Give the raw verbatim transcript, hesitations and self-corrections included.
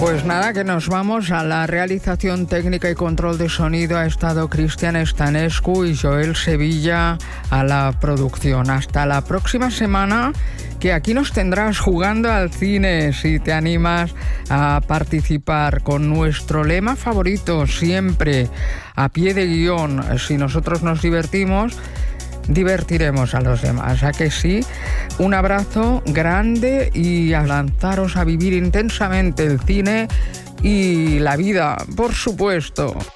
Pues nada, que nos vamos. A la realización técnica y control de sonido ha estado Cristian Estanescu y Joel Sevilla a la producción. Hasta la próxima semana, que aquí nos tendrás jugando al cine si te animas a participar con nuestro lema favorito siempre, a pie de guión. Si nosotros nos divertimos, divertiremos a los demás. ¿A que sí? Un abrazo grande y a lanzaros a vivir intensamente el cine y la vida, por supuesto.